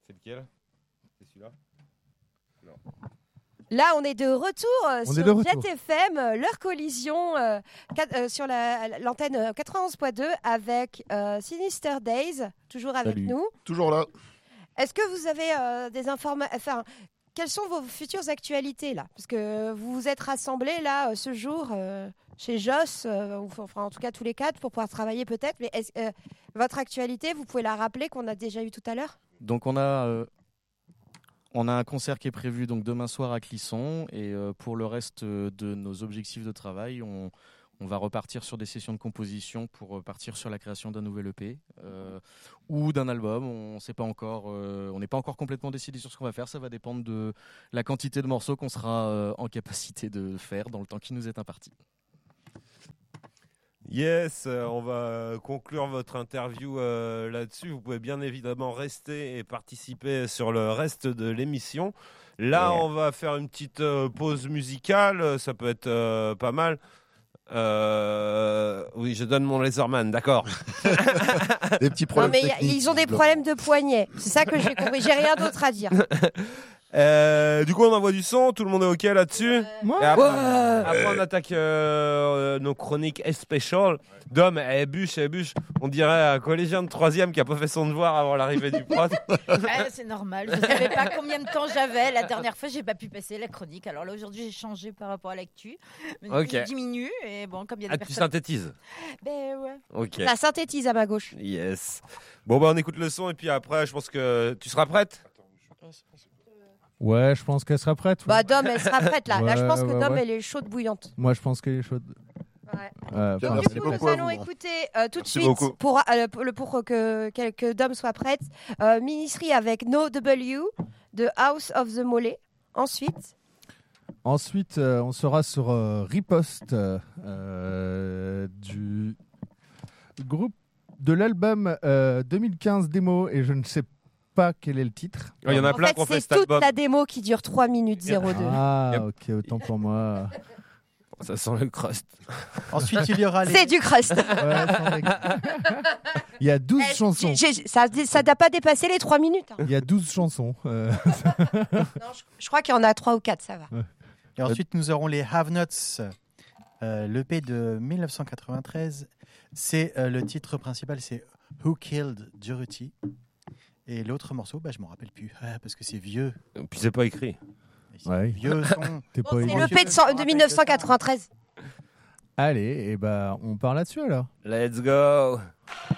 C'est lequel? C'est celui-là? Non. Là, on est de retour sur Jet FM, leur collision sur l'antenne 91.2 avec Sinister Days, toujours avec nous. Toujours là. Est-ce que vous avez des informations... Enfin, quelles sont vos futures actualités, là? Parce que vous vous êtes rassemblés, là, ce jour, chez Joss, enfin, en tout cas tous les quatre, pour pouvoir travailler peut-être. Mais votre actualité, vous pouvez la rappeler qu'on a déjà eu tout à l'heure? Donc, on a un concert qui est prévu donc demain soir à Clisson et pour le reste de nos objectifs de travail, on va repartir sur des sessions de composition pour partir sur la création d'un nouvel EP ou d'un album. On sait pas encore, on n'est pas encore complètement décidé sur ce qu'on va faire. Ça va dépendre de la quantité de morceaux qu'on sera en capacité de faire dans le temps qui nous est imparti. Yes, on va conclure votre interview là-dessus. Vous pouvez bien évidemment rester et participer sur le reste de l'émission. Là, on va faire une petite pause musicale. Ça peut être pas mal. Oui, je donne mon Laserman, d'accord. Des petits problèmes techniques. Ils ont des problèmes de poignet. C'est ça que j'ai compris. J'ai rien d'autre à dire. Du coup, on envoie du son. Tout le monde est OK là-dessus? Et après, on attaque nos chroniques special. Dom, elle bûche. On dirait un collégien de 3e qui a pas fait son devoir avant l'arrivée du prof. C'est normal. Je savais pas combien de temps j'avais. La dernière fois, j'ai pas pu passer la chronique. Alors là, aujourd'hui, j'ai changé par rapport à l'actu. Je diminue. Et bon, comme il y a des personnes... Tu synthétises? Ben ouais. OK. La synthétise à ma gauche. Yes. Bon, on écoute le son et puis après, je pense que tu seras prête? Ouais, je pense qu'elle sera prête. Bah, Dom, elle sera prête là. Là, je pense que Dom, elle est chaude bouillante. Moi, je pense qu'elle est chaude. Ouais. Du coup, nous allons écouter tout de suite pour que Dom soit prête. Ministry avec No W de House of the Mollet. Ensuite, on sera sur Riposte du groupe de l'album 2015 démo et je ne sais pas quel est le titre. Il y en a plein qu'on fait cet album. C'est album. toute la démo qui dure 3 minutes 02. Ah, ok, autant pour moi. Ça sent le crust. Ensuite, il y aura les... C'est du crust. Il y a 12 chansons. Ça n'a pas dépassé les 3 minutes. Hein. Il y a 12 chansons. Non, je crois qu'il y en a 3 ou 4, ça va. Et ensuite, nous aurons les Have Nots, l'EP de 1993. C'est le titre principal, c'est Who Killed Durutti. Et l'autre morceau, je m'en rappelle plus, parce que c'est vieux. Et puis c'est pas écrit. Ouais. Vieux son. C'est l'EP de 1993. Allez, et on part là-dessus alors. Let's go.